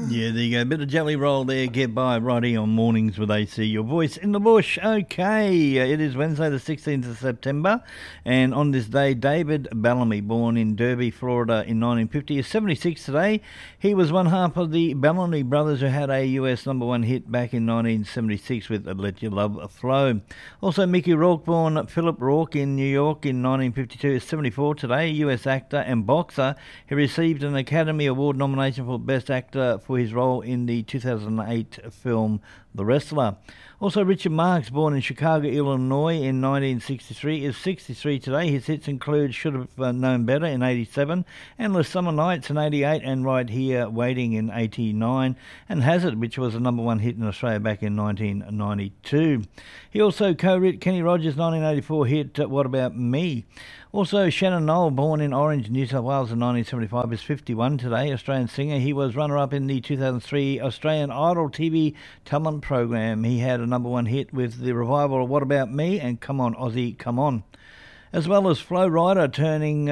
Yeah, there you go. Bit of jelly roll there. Get by righty on Mornings with AC. Your voice in the bush. Okay, it is Wednesday the 16th of September. And on this day, David Bellamy, born in Derby, Florida in 1950, is 76 today. He was one half of the Bellamy brothers who had a US #1 hit back in 1976 with Let Your Love Flow. Also, Mickey Rourke, born Philip Rourke in New York in 1952, is 74 today. US actor and boxer. He received an Academy Award nomination for Best Actor for his role in the 2008 film The Wrestler. Also, Richard Marx, born in Chicago, Illinois in 1963, is 63 today. His hits include Should Have Known Better in 87, Endless Summer Nights in 88, and Right Here Waiting in 89, and Hazard, which was a #1 hit in Australia back in 1992. He also co-wrote Kenny Rogers' 1984 hit What About Me. Also, Shannon Noll, born in Orange, New South Wales in 1975, is 51 today, Australian singer. He was runner-up in the 2003 Australian Idol TV talent program. He had a #1 hit with the revival of What About Me and Come On Aussie, Come On. As well as Flo Rida, turning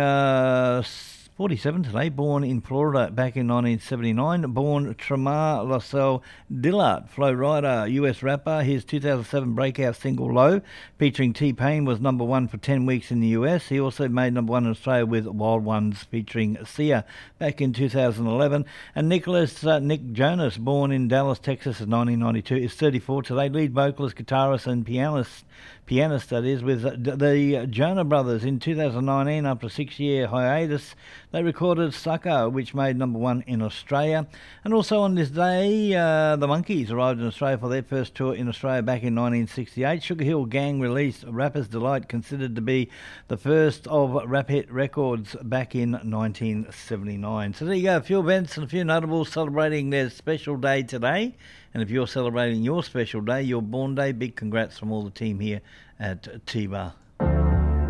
47 today, born in Florida back in 1979, born Tremar Lascelles Dillard. Flo Rida, US rapper. His 2007 breakout single Low, featuring T-Pain, was #1 for 10 weeks in the US. He also made #1 in Australia with Wild Ones featuring Sia back in 2011. And Nick Jonas, born in Dallas, Texas in 1992, is 34 today. Lead vocalist, guitarist and pianist that is, with the Jonah Brothers. In 2019, after a 6-year hiatus, they recorded Sucker, which made #1 in Australia. And also on this day, the Monkees arrived in Australia for their first tour in Australia back in 1968. Sugar Hill Gang released Rapper's Delight, considered to be the first of Rap Hit Records back in 1979. So there you go, a few events and a few notables celebrating their special day today. And if you're celebrating your special day, your born day, big congrats from all the team here at T-Bar.